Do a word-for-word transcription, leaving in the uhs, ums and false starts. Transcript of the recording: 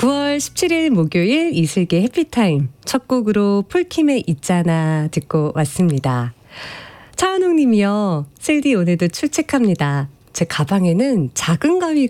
구월 십칠일 목요일 이슬기의 해피타임 첫 곡으로 폴킴의 있잖아 듣고 왔습니다. 차은웅 님이요. 슬디 오늘도 출첵합니다. 제 가방에는 작은 가위가